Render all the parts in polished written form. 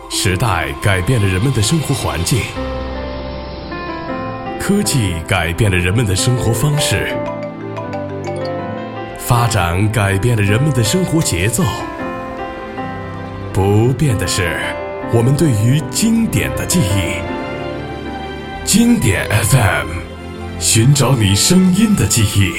时代改变了人们的生活环境，科技改变了人们的生活方式，发展改变了人们的生活节奏。不变的是我们对于经典的记忆。经典 FM， 寻找你声音的记忆。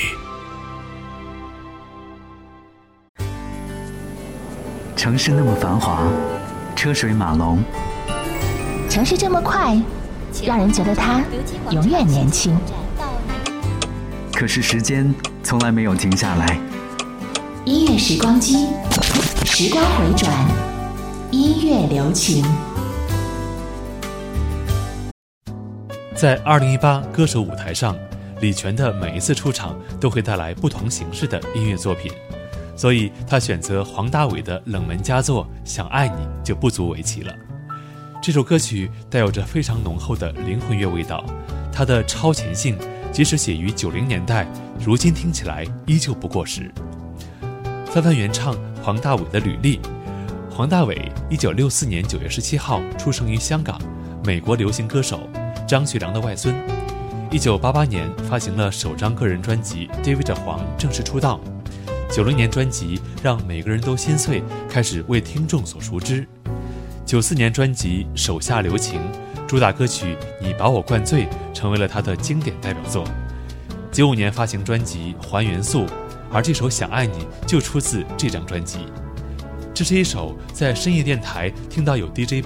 城市那么繁华，车水马龙， 城市这么快，让人觉得它永远年轻。 可是时间从来没有停下来。 音乐时光机，时光回转，音乐留情。 在2018歌手舞台上，李泉的每一次出场都会带来不同形式的音乐作品，所以他选择黄大炜的冷门佳作《想爱你》就不足为奇了。这首歌曲带有着非常浓厚的灵魂乐味道，它的超前性即使写于90年代，如今听起来依旧不过时。翻翻原唱黄大炜的履历，黄大炜1964年9月17号出生于香港，美国流行歌手，张学良的外孙。1988年发行了首张个人专辑《David 黄》正式出道。90年专辑让每个人都心碎，开始为听众所熟知。94年专辑《手下留情》主打歌曲《你把我灌醉》成为了他的经典代表作。95年发行专辑《还原素》，而这首《想爱你》就出自这张专辑。这是一首在深夜电台听到有 DJ